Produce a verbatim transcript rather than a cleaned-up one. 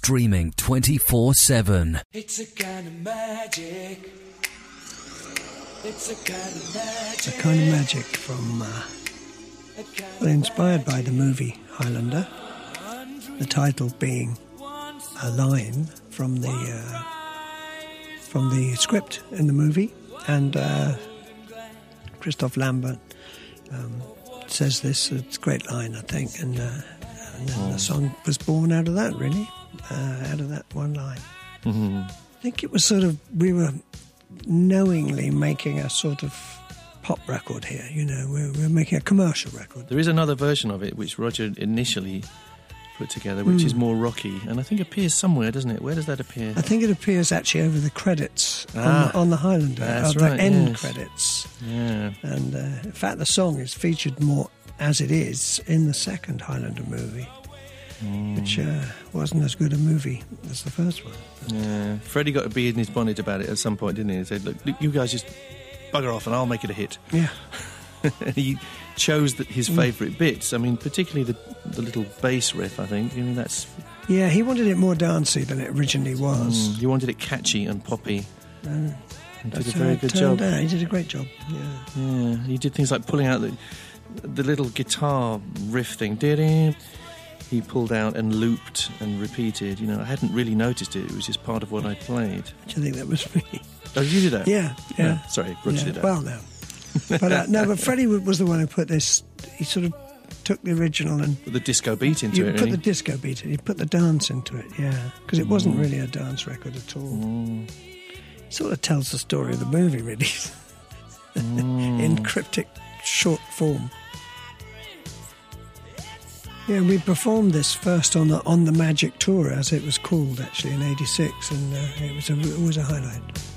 Streaming twenty-four seven. It's a kind of magic. It's a kind of magic. A kind of magic from, uh, well, inspired by the movie Highlander. The title being a line from the uh, from the script in the movie, and uh, Christoph Lambert um, says this. It's a great line, I think, and, uh, and then the song was born out of that, really, uh, out of that one line. Mm-hmm. I think it was sort of, we were knowingly making a sort of pop record here, you know, we're, we're making a commercial record. There is another version of it which Roger initially put together, which mm. is more rocky, and I think appears somewhere, doesn't it? Where does that appear? I think it appears actually over the credits ah, on, the, on the Highlander, that's or right, the end yes. credits. Yeah. And uh, in fact, the song is featured more as it is in the second Highlander movie, mm. which uh, wasn't as good a movie as the first one. Yeah, Freddie got a bee in his bonnet about it at some point, didn't he? He said, look, look you guys just bugger off and I'll make it a hit. Yeah. And he chose the, his favourite bits. I mean, particularly the the little bass riff, I think. I mean, that's... Yeah, he wanted it more dancey than it originally was. Mm, he wanted it catchy and poppy. Uh, he did a very good job. job. Out. He did a great job, yeah. Yeah, he did things like pulling out the, the little guitar riff thing. He pulled out and looped and repeated. You know, I hadn't really noticed it. It was just part of what I played. Do you think that was me? Oh, you did that? Yeah, yeah. No, sorry, Roger yeah. did that. Well, no. But uh, no, but Freddie was the one who put this. He sort of took the original and put the disco beat into you it. Put really. the disco beat in. He put the dance into it. Yeah, because it wasn't really a dance record at all. Mm. It sort of tells the story of the movie, really, mm. in cryptic short form. Yeah, we performed this first on the on the Magic Tour, as it was called, actually, in eighty-six, and uh, it was a, it was a highlight.